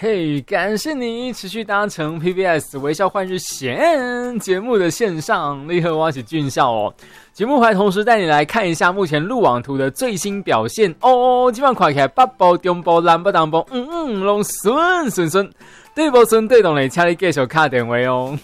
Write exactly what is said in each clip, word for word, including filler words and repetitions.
嘿，感谢你持续搭乘 P B S 微笑换日线节目的线上，立刻挖起俊笑哦。节目还同时带你来看一下目前路网图的最新表现哦。基本看起来北部、中部、南部、东部，嗯嗯，拢顺顺顺。对不顺对动嘞，请你继续卡电话哦。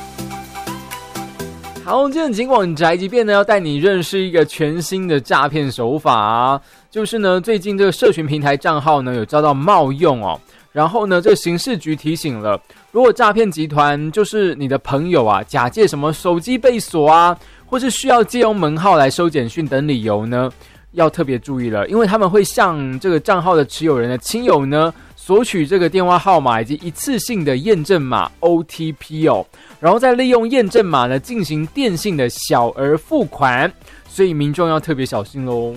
好，今天警广宅急便呢，要带你认识一个全新的诈骗手法啊，就是呢，最近这个社群平台账号呢有遭到冒用哦。然后呢，这个刑事局提醒了，如果诈骗集团就是你的朋友啊，假借什么手机被锁啊，或是需要借用门号来收简讯等理由呢，要特别注意了，因为他们会向这个账号的持有人的亲友呢索取这个电话号码以及一次性的验证码 O T P 哦，然后再利用验证码呢进行电信的小额付款，所以民众要特别小心咯。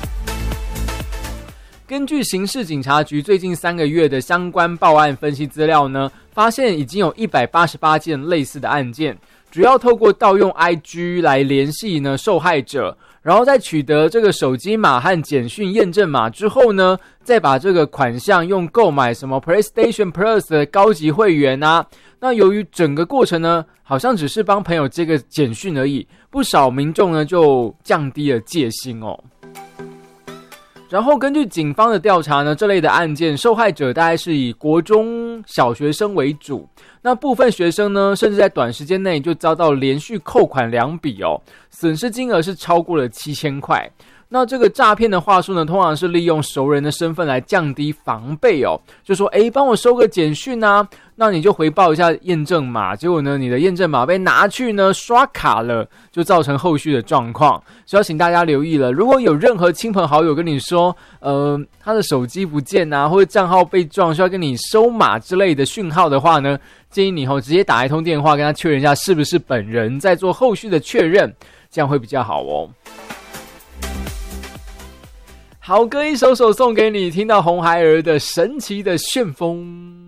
根据刑事警察局最近三个月的相关报案分析资料呢，发现已经有一百八十八件类似的案件，主要透过盗用 I G 来联系呢受害者，然后在取得这个手机码和简讯验证码之后呢，再把这个款项用购买什么 PlayStation Plus 的高级会员啊，那由于整个过程呢，好像只是帮朋友接个简讯而已，不少民众呢就降低了戒心哦。然后根据警方的调查呢，这类的案件受害者大概是以国中小学生为主，那部分学生呢甚至在短时间内就遭到连续扣款两笔哦，损失金额是超过了七千块。那这个诈骗的话术呢，通常是利用熟人的身份来降低防备哦，就说诶帮我收个简讯啊，那你就回报一下验证码，结果呢你的验证码被拿去呢刷卡了，就造成后续的状况。所以要请大家留意了，如果有任何亲朋好友跟你说呃他的手机不见啊，或者账号被撞需要跟你收码之类的讯号的话呢，建议你以后直接打一通电话跟他确认一下是不是本人，再做后续的确认，这样会比较好哦。好歌一首首送给你，听到红孩儿的神奇的旋风。